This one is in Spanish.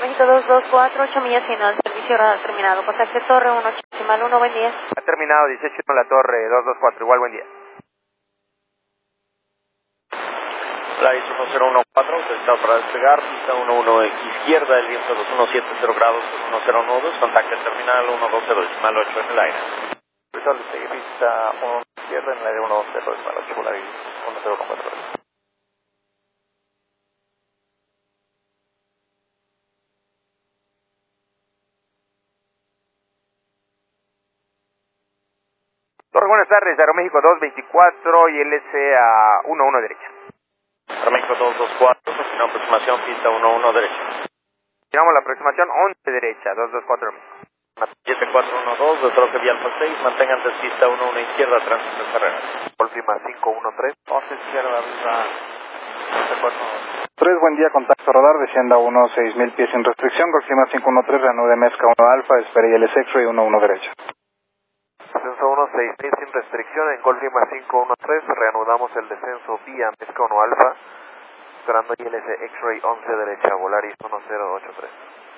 México 224, 8 millas y no, el servicio terminado. Pasaje Torre 1, Chimal 1, buen día. Ha terminado 18 en la Torre 224, igual buen día. Flight 1014, autorizado para despegar, pista 11 izquierda, el viento 2170 grados, 10 nudos, contacto terminal 120, decimal 8 en el aire. Autorizado despegue, pista 11 izquierda, en el aire 120, decimal 8, Volaris 1014. Torre, buenas tardes, Aeroméxico 224 y LC a 11 derecha. Aeroméxico 224, continuamos aproximación, pista 11 derecha. Continuamos la aproximación 11 derecha, 224 Aeroméxico. 7412, de troque vía Alfa 6, mantengan antes pista 11 izquierda, tránsito terreno. Golfima 513, 11 izquierda, arriba 3, buen día, contacto radar, descienda 6000 pies sin restricción, Golfima 513, reanude Mezca 1 Alfa, espere y LS X-Ray 11 derecha. Descenso 6000 sin restricción en Golf Lima 513, reanudamos el descenso vía Mezca 1 Alfa, esperando ILS X-Ray 11 derecha, Volaris 1083.